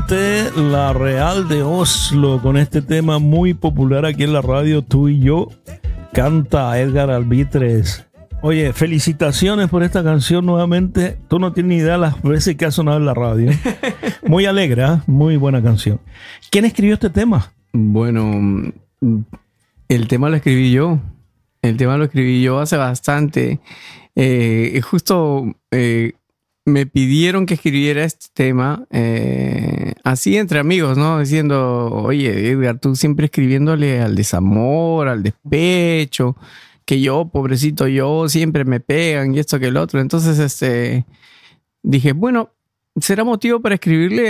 Nuevamente La Real de Oslo con este tema muy popular aquí en la radio, Tú y Yo. Canta Edgar Albitres. Oye, felicitaciones por esta canción nuevamente. Tú no tienes ni idea las veces que ha sonado en la radio. Muy alegre, ¿eh? Muy buena canción. ¿Quién escribió este tema? Bueno, el tema lo escribí yo. El tema lo escribí yo hace bastante. Justo me pidieron que escribiera este tema así entre amigos, ¿no? Diciendo, oye, Edgar, tú siempre escribiéndole al desamor, al despecho, que yo, pobrecito yo, siempre me pegan y esto que el otro. Entonces, dije, bueno, será motivo para escribirle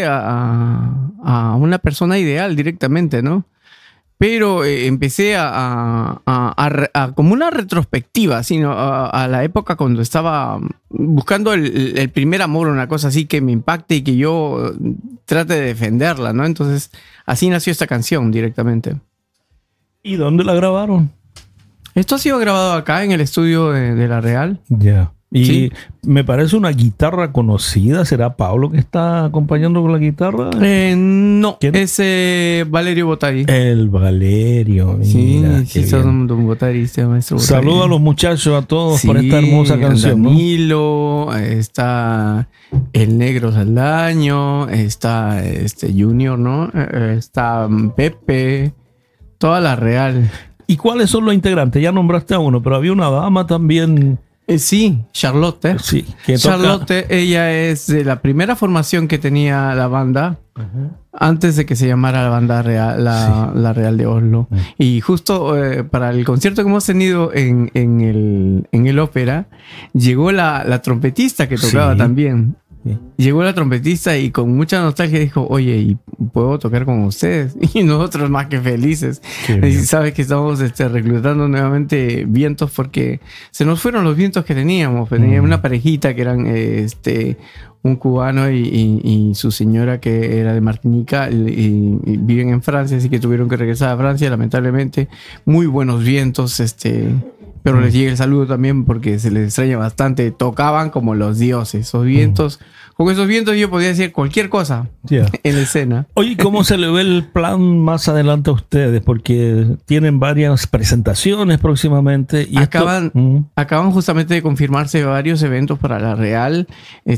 a una persona ideal directamente, ¿no? Pero empecé como una retrospectiva, sino a la época cuando estaba buscando el primer amor, una cosa así que me impacte y que yo trate de defenderla, ¿no? Entonces, así nació esta canción directamente. ¿Y dónde la grabaron? Esto ha sido grabado acá en el estudio de La Real. Ya. Y sí, me parece una guitarra conocida. ¿Será Pablo que está acompañando con la guitarra? No, ¿Quién? es Valerio Bottari. El Valerio. Mira, Sí, son Don Bottari, este maestro Bottari. Saludos a los muchachos, a todos, sí, por esta hermosa canción. Danilo, ¿no? Está el Negro Saldaño, está Junior, ¿no? Está Pepe, toda La Real. ¿Y cuáles son los integrantes? Ya nombraste a uno, pero había una dama también. Sí, Charlotte. Sí, que Charlotte, ella es de la primera formación que tenía la banda, antes de que se llamara la banda real, la Real de Oslo. Y justo para el concierto que hemos tenido en el ópera, llegó la trompetista que tocaba también. Llegó la trompetista y con mucha nostalgia dijo, oye, ¿y puedo tocar con ustedes? Y nosotros más que felices. Y sabes que estamos reclutando nuevamente vientos porque se nos fueron los vientos que teníamos. Tenía una parejita que eran un cubano y su señora que era de Martinica y viven en Francia, así que tuvieron que regresar a Francia, lamentablemente. Muy buenos vientos, pero les llega el saludo también porque se les extraña bastante. Tocaban como los dioses. Esos vientos, con esos vientos yo podía decir cualquier cosa en la escena. Oye, ¿cómo se le ve el plan más adelante a ustedes? Porque tienen varias presentaciones próximamente. Y acaban justamente de confirmarse varios eventos para La Real.